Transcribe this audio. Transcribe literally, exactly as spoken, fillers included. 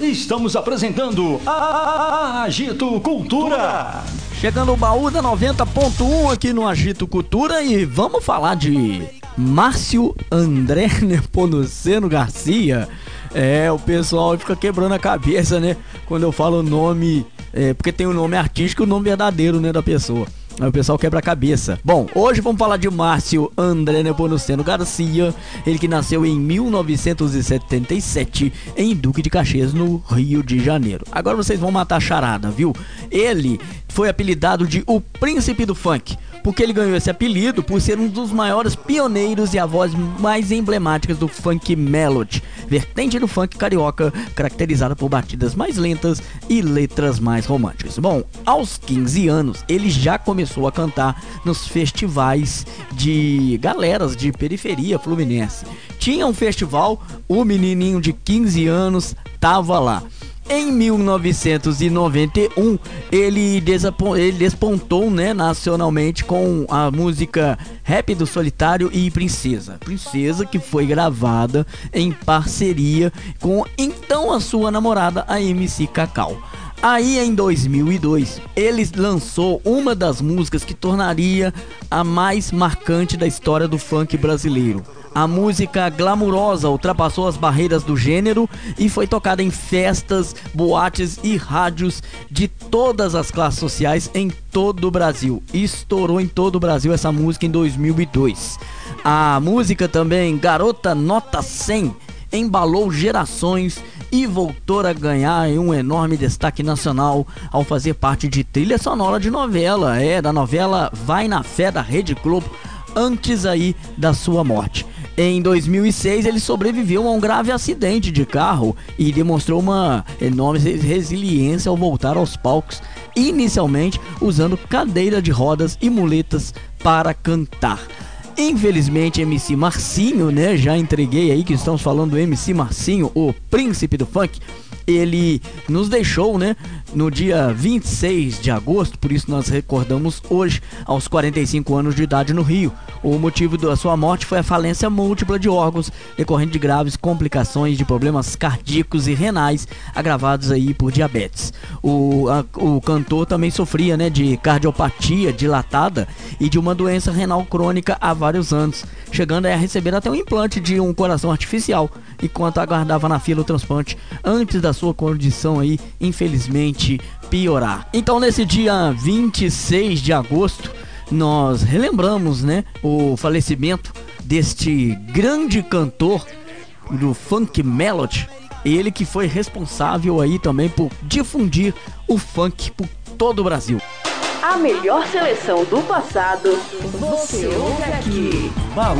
Estamos apresentando a Agito Cultura. Chegando o baú da noventa ponto um aqui no Agito Cultura e vamos falar de Márcio André Nepomuceno Garcia. É, o pessoal fica quebrando a cabeça, né, quando eu falo o nome, é, porque tem o nome artístico e o nome verdadeiro, né, da pessoa. Aí o pessoal quebra a cabeça. Bom, hoje vamos falar de Márcio André Nepomuceno Garcia. Ele que nasceu em mil novecentos e setenta e sete em Duque de Caxias, no Rio de Janeiro. Agora vocês vão matar a charada, viu? Ele foi apelidado de o Príncipe do Funk, porque ele ganhou esse apelido por ser um dos maiores pioneiros e a voz mais emblemáticas do funk melody, vertente do funk carioca, caracterizada por batidas mais lentas e letras mais românticas. Bom, aos quinze anos, ele já começou a cantar nos festivais de galeras de periferia fluminense. Tinha um festival, o menininho de quinze anos tava lá. Em mil novecentos e noventa e um, ele, desapon- ele despontou, né, nacionalmente com a música Rap do Solitário e Princesa. Princesa que foi gravada em parceria com então a sua namorada, a M C Cacau. Aí em dois mil e dois, ele lançou uma das músicas que tornaria a mais marcante da história do funk brasileiro. A música Glamurosa ultrapassou as barreiras do gênero e foi tocada em festas, boates e rádios de todas as classes sociais em todo o Brasil. Estourou em todo o Brasil essa música em dois mil e dois. A música também, Garota Nota cem, embalou gerações e voltou a ganhar um enorme destaque nacional ao fazer parte de trilha sonora de novela, é, da novela Vai na Fé da Rede Globo, antes aí da sua morte. Em dois mil e seis, ele sobreviveu a um grave acidente de carro e demonstrou uma enorme resiliência ao voltar aos palcos, inicialmente usando cadeira de rodas e muletas para cantar. Infelizmente, M C Marcinho, né, já entreguei aí que estamos falando do M C Marcinho, o príncipe do funk. Ele nos deixou, né, no dia vinte e seis de agosto, por isso nós recordamos hoje, aos quarenta e cinco anos de idade no Rio. O motivo da sua morte foi a falência múltipla de órgãos, decorrente de graves complicações de problemas cardíacos e renais, agravados aí por diabetes. O, a, o cantor também sofria, né, de cardiopatia dilatada e de uma doença renal crônica há vários anos, chegando a receber até um implante de um coração artificial, enquanto aguardava na fila o transplante, antes da sua condição aí, infelizmente, piorar. Então, nesse dia vinte e seis de agosto, nós relembramos, né, o falecimento deste grande cantor do funk melody, ele que foi responsável aí também por difundir o funk por todo o Brasil. A melhor seleção do passado, você ouve aqui. Baú